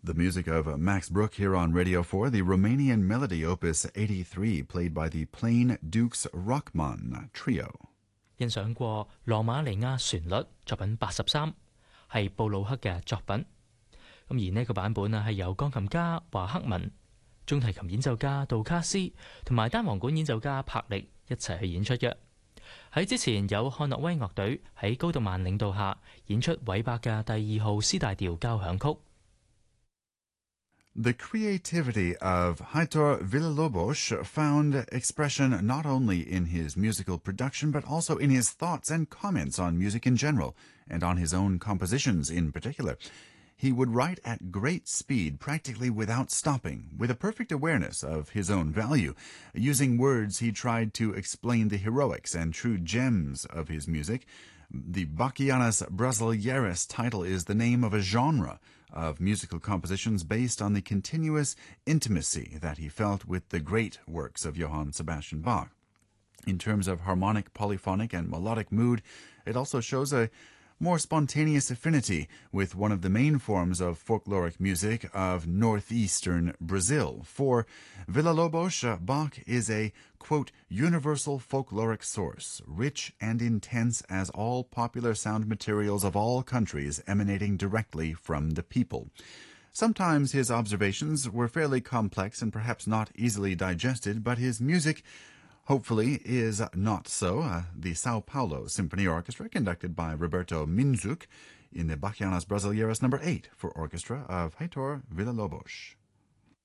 The music of Max Bruch here on Radio 4, the Romanian melody opus 83, played by the Plain Dukes Rockman Trio. 欣賞過羅馬尼亞旋律作品83，係布魯克嘅作品。而呢個版本係由鋼琴家華克文、中提琴演奏家杜卡斯同埋單簧管演奏家柏力一齊去演出嘅。喺之前有漢諾威樂隊喺高度曼領導下演出韋伯嘅第2號 C 大調交響曲。 The creativity of Heitor Villa-Lobos found expression not only in his musical production but also in his thoughts and comments on music in general, and on his own compositions in particular. He would write at great speed, practically without stopping, with a perfect awareness of his own value. Using words, he tried to explain the heroics and true gems of his music. The Bachianas Brasileiras title is the name of a genre of musical compositions based on the continuous intimacy that he felt with the great works of Johann Sebastian Bach. In terms of harmonic, polyphonic, and melodic mood, it also shows a more spontaneous affinity with one of the main forms of folkloric music of northeastern Brazil. For Villa-Lobos, Bach is a, quote, universal folkloric source, rich and intense as all popular sound materials of all countries emanating directly from the people. Sometimes his observations were fairly complex and perhaps not easily digested, but his music hopefully is not so. The Sao Paulo Symphony Orchestra, conducted by Roberto Minzuk, in the Bachianas Brasileiras No. 8 for orchestra of Heitor Villa-Lobos.